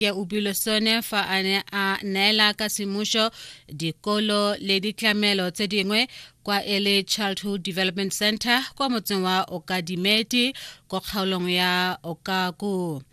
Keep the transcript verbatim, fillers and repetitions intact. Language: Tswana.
ya Upilosone fa a ne a neela ka semmušo dikolo le ditlamelo tse dingwe kwa Early Childhood Development Center kwa motseng wa Okadimedi kwa kgaolong ya Okago.